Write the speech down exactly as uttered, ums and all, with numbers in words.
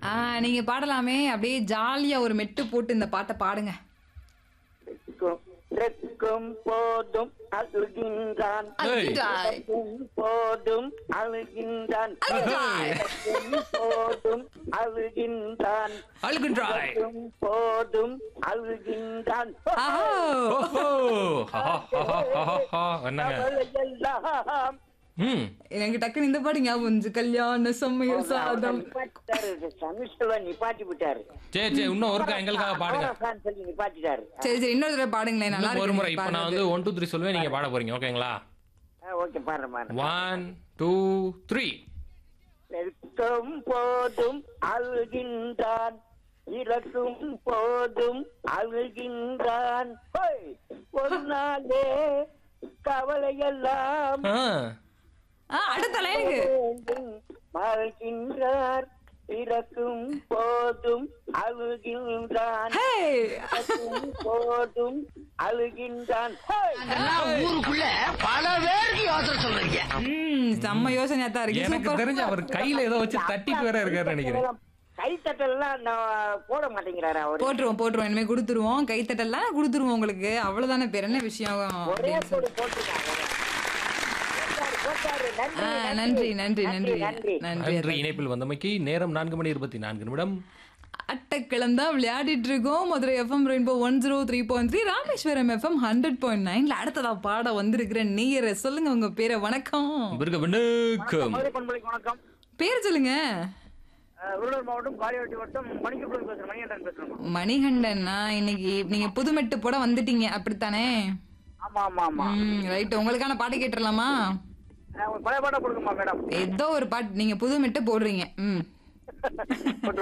ஆ நீங்க பாடலாமே அப்படியே ஜாலியா ஒரு மெட்டு போட்டு இந்த பாட்டை பாடுங்க. ரெக்கும் ரெக்கும் போதும் அழுகின்றான் அழுகின்றாய். ரெக்கும் போதும் அழுகின்றான் அழுகின்றாய். ரெக்கும் போதும் அழுகின்றான் அழுகின்றாய். ரெக்கும் போதும் அழுகின்றான் ஆஹோ. ஓஹோ. Haha, haha, haha, haha. என்னங்க கவலையெல்லாம் ம் எனக்கு டக்குன்னு இந்த பாட்டு ஞாபகம் வந்துச்சு. கல்யாண சமையல் சாதம். நிப்பாட்டிட்டாரு தமிழ்ல நிப்பாட்டி விட்டாரு சரி சரி இன்னும் ஒருக்கா எங்களுக்காக பாடுங்க. சொல்லி நிப்பாட்டிட்டாரு சரி சரி இன்னொரு தடவை பாடுங்களேன். நல்லா இன்னும் ஒரு முறை இருக்கு இப்ப நான் வந்து ஒன் டூ த்ரீ சொல்லுவேன் நீங்க பாட போறீங்க ஓகேங்களா? ஓகே பாரு பாரு ஒன் டூ த்ரீ. இருக்கும் போதும் அழுகின்றான் இறக்கும் போதும் அழுகின்றான் ஹோய்! ஒரு நாளே கவலையெல்லாம் ஆ ஆ அடுத்த லைனுக்கு. போதும் மறக்கின்றார் இறக்கும் போதும் அழுகின்றான் ஹே. இறக்கும் போதும் அழுகின்றான் ஹோய்! ஊருக்குள்ள பல பேருக்கு யோசனை சொல்றீங்க. ம் செம்ம யோசனையா தான் இருக்கு. எனக்கு சூப்பர். தெரிஞ்சு அவர் கையில ஏதோ வச்சு தட்டிட்டு வேற இருக்காரு நினைக்கிறேன். கைத்தட்டெல்லாம் நான் போட மாட்டேங்கிறாரு அவரு போட்டுருவோம் போட்டுருவோம் இனிமே கொடுத்துருவோம். கைத்தட்டெல்லாம் கொடுத்துருவோம் உங்களுக்கு. அவ்வளவுதானே பேர் என்ன விஷயம் ஒரே அப்படின்னு போடு சொல்லி. போட்டிருக்காங்க போட்டாரு, போட்டாரு. ஆ, நன்றி நன்றி நன்றி நன்றி நன்றி நன்றி இணைப்பில் வந்தமைக்கு. நேரம் நான்கு மணி இருபத்தி நான்கு நிமிடம். அட்டக்கிழம் தான் விளையாடிட்டு இருக்கோம். Madurai FM rainbow one zero three point three Rameswaram FM hundred point நைன்ல அடுத்ததா பாட வந்திருக்கிற நீயரை சொல்லுங்க உங்க பேரை. வணக்கம். பிறகு வணக்கம். மதுரை பண்பலைக்கு வணக்கம். பேர் சொல்லுங்க. அஹ், விருதுநகர் மாவட்டம் காரியாவட்டி வட்டம் மணிக்கப்புறம் பேசுறேன் மணிகண்டன் பேசுறேன். மணிகண்டன்னா இன்னைக்கு நீங்க புதுமெட்டு போட வந்துட்டீங்க அப்படித்தானே? ஆமா ஆமா ஆமா ம் ரைட். உங்களுக்கான பாட்டு கேட்டுடலாமா? அஹ், ஒரு பழைய பாட்டா கொடுக்குமா மேடம்? ஏதோ ஒரு பாட்டு நீங்க புதுமெட்டு போடுறீங்க. ம்